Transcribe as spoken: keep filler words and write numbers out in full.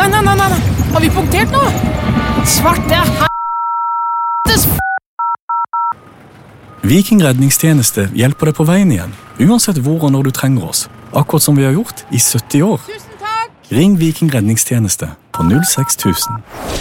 Nei, nei, nei, nei, nei. Har vi punktert nå? Svarte helvetes f... Viking redningstjeneste hjelper deg på veien igjen, uansett hvor og når du trenger oss. Akkurat som vi har gjort i sytti år. Tusen takk! Ring Viking redningstjeneste på null seks tusen.